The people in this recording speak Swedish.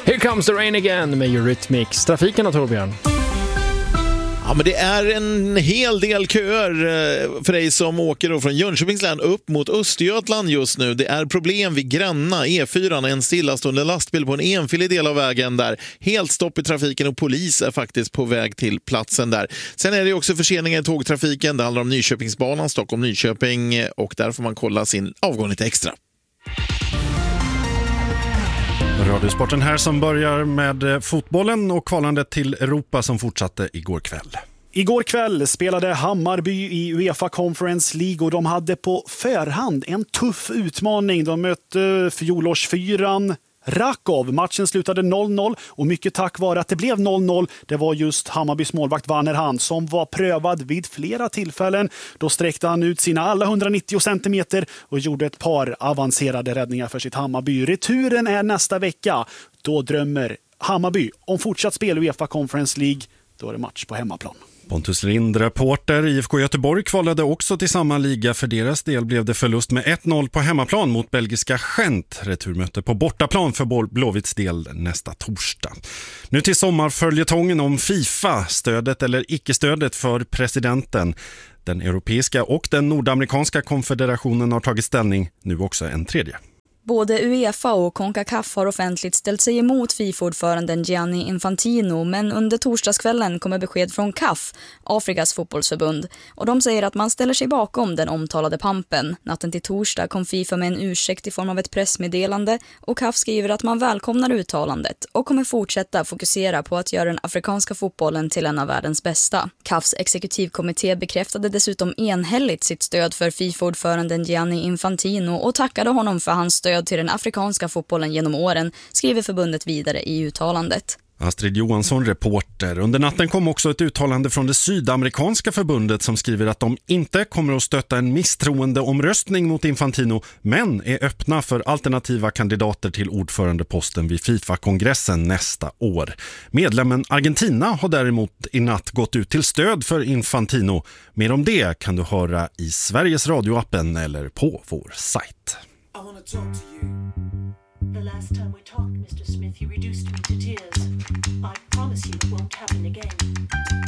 Here comes the rain again med Eurythmics. Trafiken då, Torbjörn? Ja, men det är en hel del köer för dig som åker då från Jönköpings län upp mot Östergötland just nu. Det är problem vid Gränna, E4, en stillastående lastbil på en enfilig del av vägen där. Helt stopp i trafiken och polis är faktiskt på väg till platsen där. Sen är det också förseningar i tågtrafiken. Det handlar om Nyköpingsbanan, Stockholm-Nyköping, och där får man kolla sin avgång lite extra. Radiosporten här som börjar med fotbollen och kvalandet till Europa som fortsatte igår kväll. Igår kväll spelade Hammarby i UEFA Conference League och de hade på förhand en tuff utmaning. De mötte fjolårsfyran Rakov. Matchen slutade 0-0 och mycket tack vare att det blev 0-0. Det var just Hammarbys målvakt Wannerhand som var prövad vid flera tillfällen. Då sträckte han ut sina alla 190 centimeter och gjorde ett par avancerade räddningar för sitt Hammarby. Returen är nästa vecka. Då drömmer Hammarby om fortsatt spel i UEFA Conference League. Då är det match på hemmaplan. Pontus Lind, reporter. IFK Göteborg kvalade också till samma liga. För deras del blev det förlust med 1-0 på hemmaplan mot belgiska Gent. Returmöte på bortaplan för Blåvitts del nästa torsdag. Nu till sommarföljetongen om FIFA, stödet eller icke-stödet för presidenten. Den europeiska och den nordamerikanska konfederationen har tagit ställning, nu också en tredje. Både UEFA och CONCACAF har offentligt ställt sig emot FIFA-ordföranden Gianni Infantino, men under torsdagskvällen kommer besked från CAF, Afrikas fotbollsförbund, och de säger att man ställer sig bakom den omtalade pampen. Natten till torsdag kom FIFA med en ursäkt i form av ett pressmeddelande och CAF skriver att man välkomnar uttalandet och kommer fortsätta fokusera på att göra den afrikanska fotbollen till en av världens bästa. CAFs exekutivkommitté bekräftade dessutom enhälligt sitt stöd för FIFA-ordföranden Gianni Infantino och tackade honom för hans stöd till den afrikanska fotbollen genom åren, skriver förbundet vidare i uttalandet. Astrid Johansson, reporter. Under natten kom också ett uttalande från det sydamerikanska förbundet som skriver att de inte kommer att stötta en misstroendeomröstning mot Infantino, men är öppna för alternativa kandidater till ordförandeposten vid FIFA-kongressen nästa år. Medlemmen Argentina har däremot i natt gått ut till stöd för Infantino. Mer om det kan du höra i Sveriges radioappen eller på vår sajt. I want to talk to you. The last time we talked, Mr. Smith, you reduced me to tears. I promise you it won't happen again.